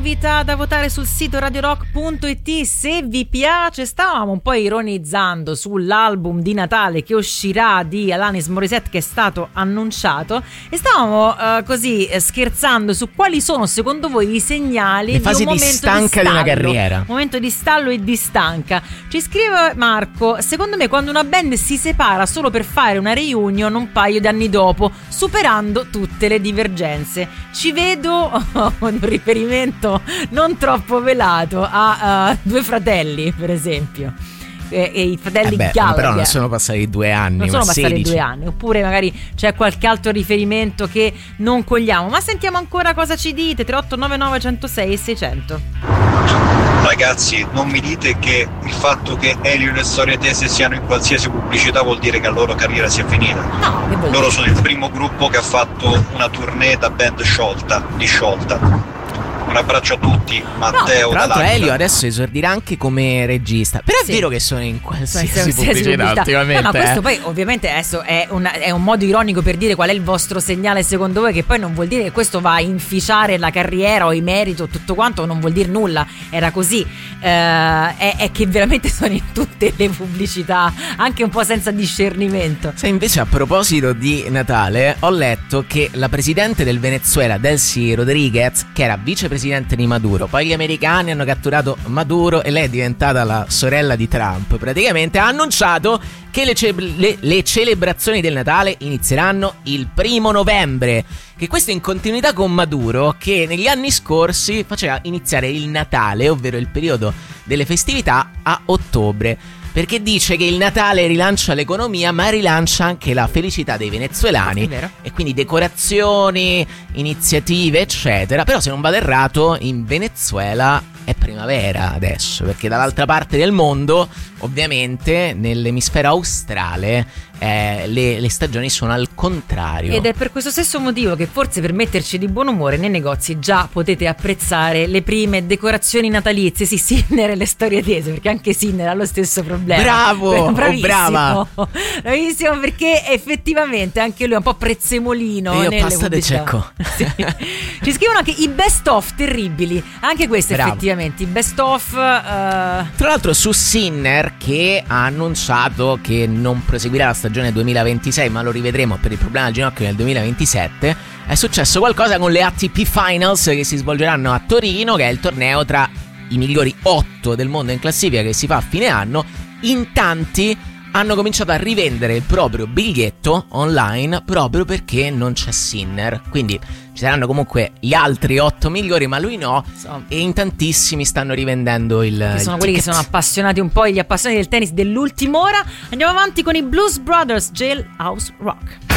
novità da votare sul sito radiorock.it. Se vi piace, stavamo un po' ironizzando sull'album di Natale che uscirà di Alanis Morissette, che è stato annunciato, e stavamo così scherzando su quali sono secondo voi i segnali le fasi di un momento di stanca di una carriera, un momento di stallo e di stanca. Ci scrive Marco: secondo me quando una band si separa solo per fare una reunion un paio di anni dopo, superando tutte le divergenze. Ci vedo un riferimento non troppo velato a Due Fratelli, per esempio, e i fratelli Gallagher. Però non sono passati 2 anni, non sono passati 16. 2 anni. Oppure magari c'è qualche altro riferimento che non cogliamo. Ma sentiamo ancora cosa ci dite. 3899 106 e 600. Ragazzi, non mi dite che il fatto che Elio e Storie Tese siano in qualsiasi pubblicità vuol dire che la loro carriera sia finita. No, che vuol Loro dire? sono il primo gruppo che ha fatto una tournée da band disciolta. Un abbraccio a tutti, Matteo. Tra l'altro Dall'Aquila. Elio adesso esordirà anche come regista. Però Sì. è vero che sono in qualsiasi Qualsiasi pubblicità ultimamente. No, questo poi ovviamente adesso è un modo ironico per dire qual è il vostro segnale secondo voi, che poi non vuol dire che questo va a inficiare la carriera o i meriti o tutto quanto, non vuol dire nulla, era così. È che veramente sono in tutte le pubblicità, anche un po' senza discernimento. Se invece, a proposito di Natale, ho letto che la presidente del Venezuela, Delcy Rodriguez, che era vicepresidente di Maduro, poi gli americani hanno catturato Maduro e lei è diventata la sorella di Trump, praticamente ha annunciato che le celebrazioni del Natale inizieranno il 1° novembre, che questo è in continuità con Maduro, che negli anni scorsi faceva iniziare il Natale, ovvero il periodo delle festività, a ottobre, perché dice che il Natale rilancia l'economia ma rilancia anche la felicità dei venezuelani, e quindi decorazioni, iniziative eccetera. Però se non vado errato, in Venezuela è primavera adesso, perché dall'altra parte del mondo, ovviamente nell'emisfero australe, le stagioni sono al contrario. Ed è per questo stesso motivo che forse, per metterci di buon umore, nei negozi già potete apprezzare le prime decorazioni natalizie. Sì, Sinner e le storie tese, perché anche Sinner ha lo stesso problema. Bravo, bravissimo, brava. Bravissimo, perché effettivamente anche lui è un po' prezzemolino. E io nelle pasta de pubblicità. cecco. Sì. Ci scrivono anche i best of terribili, anche questo. Bravo. Effettivamente i best of Tra l'altro su Sinner, che ha annunciato che non proseguirà la stagione 2026 ma lo rivedremo per il problema al ginocchio nel 2027, è successo qualcosa con le ATP Finals che si svolgeranno a Torino, che è il torneo tra i migliori 8 del mondo in classifica che si fa a fine anno. In tanti hanno cominciato a rivendere il proprio biglietto online proprio perché non c'è Sinner, quindi ci saranno comunque gli altri 8 migliori ma lui no, e in tantissimi stanno rivendendo che sono il quelli ticket. che sono appassionati un po', gli appassionati del tennis dell'ultima ora. Andiamo avanti con i Blues Brothers, Jailhouse Rock.